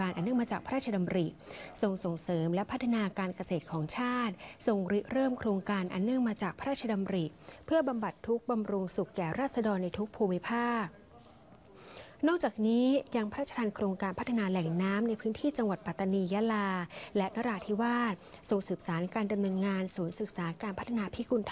การอันเนื่องมาจากพระราชดำริทรงส่งเสริมและพัฒนาการเกษตรของชาติทรงริเริ่มโครงการอันเนื่องมาจากพระราชดำริเพื่อบำบัดทุกข์บำรุงสุขแก่ราษฎรในทุกภูมิภาคนอกจากนี้ยังพระราชทานโครงการพัฒนาแหล่งน้ำในพื้นที่จังหวัดปัตตานียะลาและนราธิวาสทรงสืบสานการดำเนินงานศูนย์ศึกษาการพัฒนาพิกุล